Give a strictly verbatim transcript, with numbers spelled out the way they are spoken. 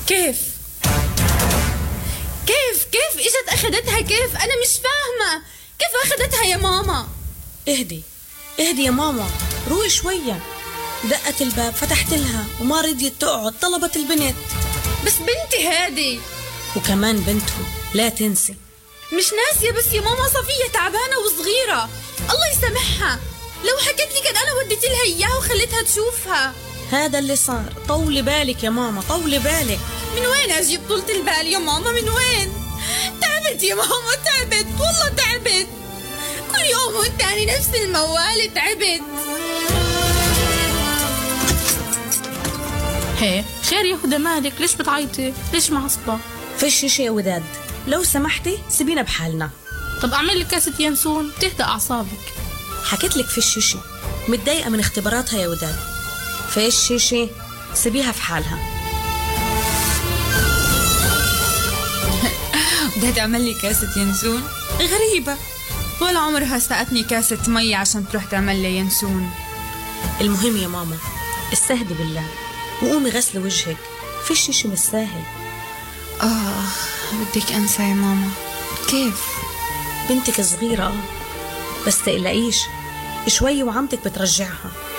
كيف كيف كيف اجت اخدتها؟ كيف؟ انا مش فاهمة كيف اخدتها يا ماما. اهدي اهدي يا ماما، روقي شوية. دقت الباب، فتحت لها وما رضيت تقعد، طلبت البنت. بس بنتي هادي. وكمان بنته، لا تنسي. مش ناسية، بس يا ماما صفية تعبانة وصغيرة، الله يسامحها. لو حكيت لي كان أنا وديت لها إياها وخليتها تشوفها. هذا اللي صار. طولي بالك يا ماما، طولي بالك. من وين أجيب طولة البال يا ماما؟ من وين؟ تعبت يا ماما، تعبت والله تعبت. كل يوم والتاني نفس الموال، تعبت. هي خير يا هدى، مالك؟ ليش بتعيطي؟ ليش معصبة؟ فيش شي يا وداد، لو سمحتي سيبينا بحالنا. طب اعمل لك كاسة ينسون تهدأ أعصابك. حكيت لك فيش شي، متضايقة من اختباراتها يا وداد. فيش شي، سيبيها في حالها. بدها تعمل لي كاسة ينسون؟ غريبة، طول عمرها سقتني كاسة مي عشان تروح تعمل لي ينسون. المهم يا ماما استهدي بالله وقومي غسلي وجهك، فيش شي مش ساهل. آه بدك أنسى يا ماما. كيف؟ بنتك صغيرة اه بس تقلقيش، شوي وعمتك بترجعها.